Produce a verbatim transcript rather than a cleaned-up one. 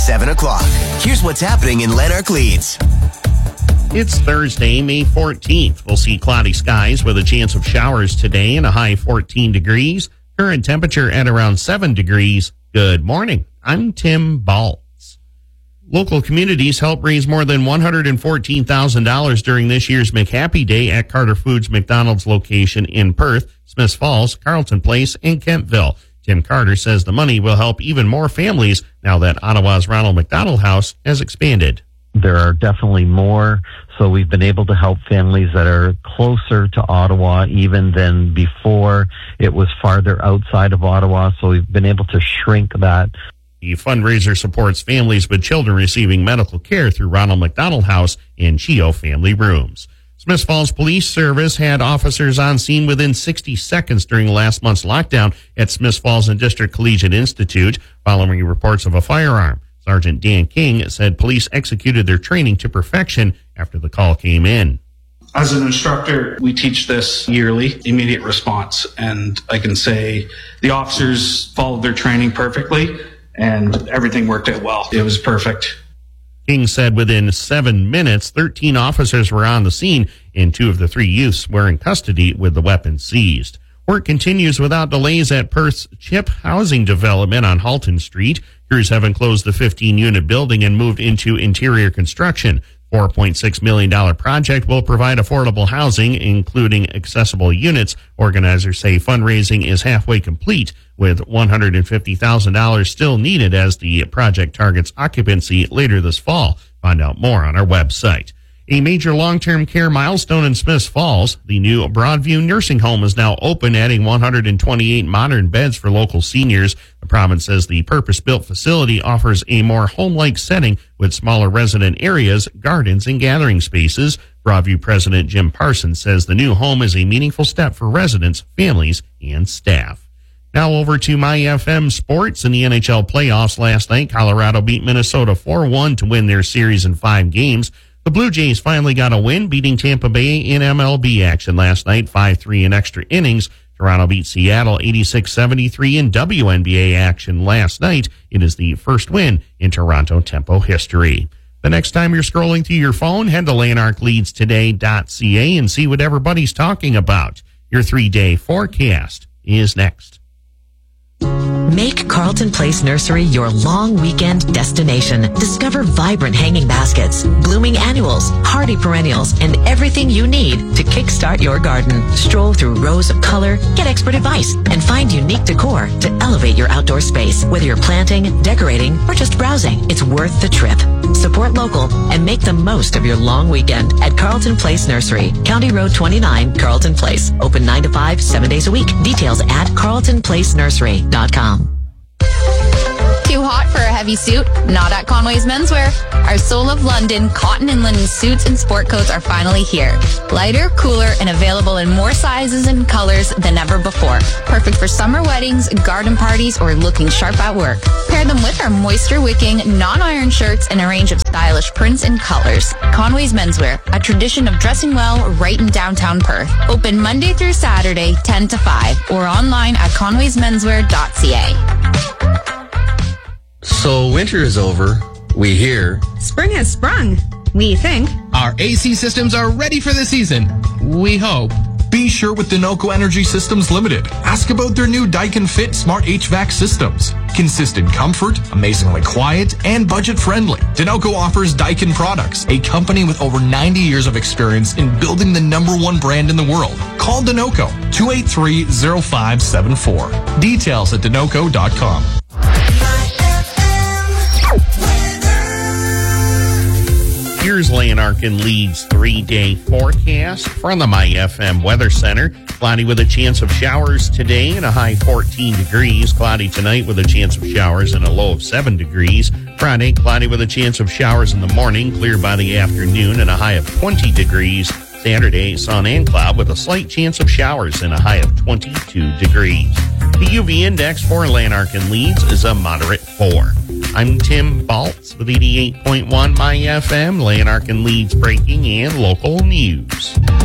seven o'clock. Here's what's happening in Lanark Leeds. It's Thursday, May fourteenth. We'll see cloudy skies with a chance of showers today and a high fourteen degrees. Current temperature at around seven degrees. Good morning. I'm Tim Baltz. Local communities helped raise more than one hundred fourteen thousand dollars during this year's McHappy Day at Carter Foods McDonald's location in Perth, Smiths Falls, Carlton Place, and Kentville. Tim Carter says the money will help even more families now that Ottawa's Ronald McDonald House has expanded. There are definitely more, so we've been able to help families that are closer to Ottawa even than before. It was farther outside of Ottawa, so we've been able to shrink that. The fundraiser supports families with children receiving medical care through Ronald McDonald House and Chio Family Rooms. Smiths Falls Police Service had officers on scene within sixty seconds during last month's lockdown at Smiths Falls and District Collegiate Institute following reports of a firearm. Sergeant Dan King said police executed their training to perfection after the call came in. As an instructor, we teach this yearly, immediate response, and I can say the officers followed their training perfectly and everything worked out well. It was perfect. King said within seven minutes, thirteen officers were on the scene, and two of the three youths were in custody with the weapons seized. Work continues without delays at Perth's CHIP housing development on Halton Street. Crews have enclosed the fifteen-unit building and moved into interior construction. four point six million dollars project will provide affordable housing, including accessible units. Organizers say fundraising is halfway complete, with one hundred fifty thousand dollars still needed as the project targets occupancy later this fall. Find out more on our website. A major long-term care milestone in Smiths Falls. The new Broadview Nursing Home is now open, adding one hundred twenty-eight modern beds for local seniors. The province says the purpose-built facility offers a more home-like setting with smaller resident areas, gardens, and gathering spaces. Broadview President Jim Parsons says the new home is a meaningful step for residents, families, and staff. Now over to My F M Sports. In the N H L playoffs last night, Colorado beat Minnesota four one to win their series in five games. The Blue Jays finally got a win, beating Tampa Bay in M L B action last night, five three in extra innings. Toronto beat Seattle eighty-six seventy-three in W N B A action last night. It is the first win in Toronto Tempo history. The next time you're scrolling through your phone, head to lanark leeds today dot c a and see what everybody's talking about. Your three-day forecast is next. Make Carlton Place Nursery your long weekend destination. Discover vibrant hanging baskets, blooming annuals, hardy perennials, and everything you need to kickstart your garden. Stroll through rows of color, get expert advice, and find unique decor to elevate your outdoor space. Whether you're planting, decorating, or just browsing, it's worth the trip. Support local and make the most of your long weekend at Carlton Place Nursery, County Road twenty-nine, Carlton Place. Open nine to five, seven days a week. Details at carlton place nursery dot com. Too hot for a heavy suit? Not at Conway's Menswear. Our Soul of London cotton and linen suits and sport coats are finally here. Lighter, cooler, and available in more sizes and colors than ever before. Perfect for summer weddings, garden parties, or looking sharp at work. Pair them with our moisture-wicking, non-iron shirts and a range of stylish prints and colors. Conway's Menswear, a tradition of dressing well right in downtown Perth. Open Monday through Saturday, ten to five, or online at conways menswear dot c a. So winter is over, we hear. Spring has sprung, we think. Our A C systems are ready for the season, we hope. Be sure with Denoco Energy Systems Limited. Ask about their new Daikin Fit Smart H V A C systems. Consistent comfort, amazingly quiet, and budget-friendly. Denoco offers Daikin Products, a company with over ninety years of experience in building the number one brand in the world. Call Denoco, two eight three, zero five seven four. Details at denoco dot com. Here's Lanark and Leeds' three-day forecast from the My F M Weather Center. Cloudy with a chance of showers today and a high fourteen degrees. Cloudy tonight with a chance of showers and a low of seven degrees. Friday, cloudy with a chance of showers in the morning, clear by the afternoon and a high of twenty degrees. Saturday, sun and cloud with a slight chance of showers and a high of twenty-two degrees. The U V index for Lanark and Leeds is a moderate four. I'm Tim Baltz with eighty-eight point one My F M, Lanark and Leeds breaking and local news.